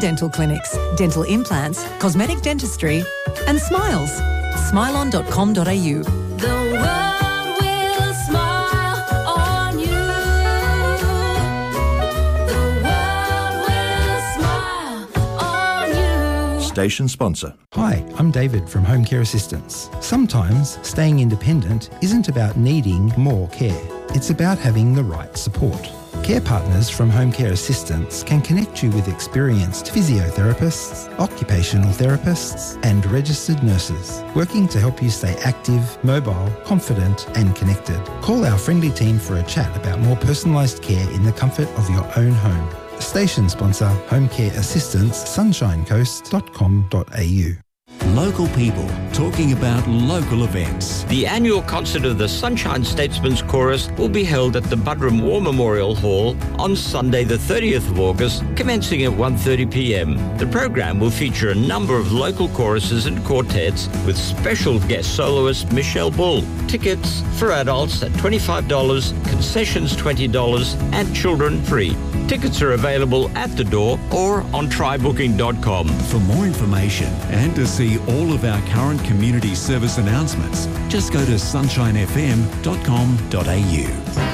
dental clinics, dental implants, cosmetic dentistry and smiles. Smilon.com.au. The world will smile on you. The world will smile on you. Station sponsor. Hi, I'm David from Home Care Assistance. Sometimes staying independent isn't about needing more care. It's about having the right support. Care partners from Home Care Assistance can connect you with experienced physiotherapists, occupational therapists and registered nurses working to help you stay active, mobile, confident and connected. Call our friendly team for a chat about more personalised care in the comfort of your own home. Station sponsor Home Care Assistance, sunshinecoast.com.au. Local people talking about local events. The annual concert of the Sunshine Statesman's Chorus will be held at the Buderim War Memorial Hall on Sunday the 30th of August, commencing at 1:30 p.m. The program will feature a number of local choruses and quartets with special guest soloist Michelle Bull. Tickets for adults at $25, concessions $20 and children free. Tickets are available at the door or on trybooking.com. For more information and to see all of our current community service announcements, just go to sunshinefm.com.au.